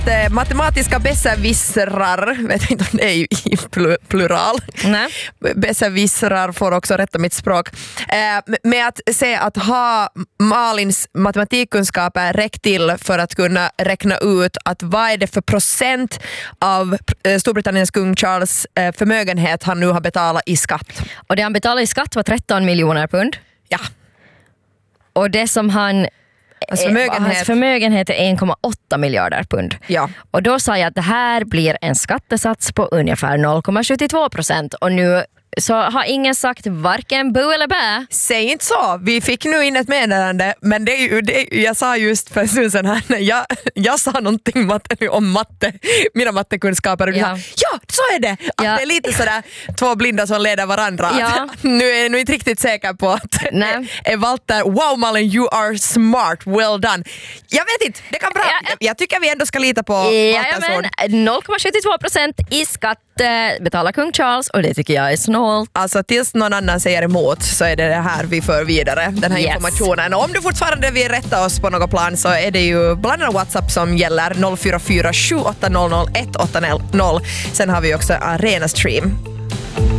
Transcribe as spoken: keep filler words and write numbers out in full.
att eh, matematiska besserwissrar, vet inte om det är ju i plural. Nej. Besserwissrar får också rätta mitt språk. Eh, med att se att ha Malins matematikkunskaper räckt till för att kunna räkna ut att vad är det för procent av eh, Storbritanniens kung Charles eh, förmögenhet han nu har betalat i skatt. Och det han betalade i skatt var tretton miljoner pund. Ja. Och det som han Hans förmögenhet, hans förmögenhet är en komma åtta miljarder pund. Ja. Och då sa jag att det här blir en skattesats på ungefär noll komma sjuttiotvå procent. Och nu så har ingen sagt varken bu eller bä. Säg inte så. Vi fick nu in ett meddelande, men det är ju, det, jag sa just för en stund sedan här, jag, jag sa någonting matte, om matte, mina mattekunskaper och du Ja. sa, ja, så är det. Att Ja. det är lite sådär två blinda som leder varandra. Ja. Att, nu är jag nu inte riktigt säker på att Nej. är Walter, wow Malin, you are smart, well done. Jag vet inte, det kan bra. Ja. Jag, jag tycker vi ändå ska lita på Ja, Walters ord. men noll komma sjuttiotvå procent i skatt eh, betalar kung Charles och det tycker jag är snålt. Alltså tills någon annan säger emot så är det det här vi för vidare, den här Yes. informationen. Och om du fortfarande vill rätta oss på något plan så är det ju bland annat WhatsApp som gäller noll fyra fyra sju åtta noll noll ett åtta noll noll. Sen har vi också Arena Stream.